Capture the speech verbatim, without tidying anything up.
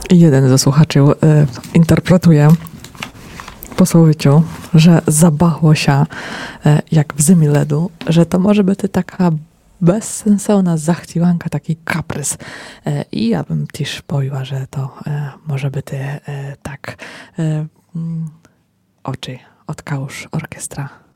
Jeden ze słuchaczy y, interpretuje posłowiciu, że zabahło się y, jak w zimie ledu, że to może być taka bezsensowna zachciwanka, taki kaprys. Y, I ja bym też powiedziała, że to y, może być y, tak y, mm, oczy od kałuż orkiestra.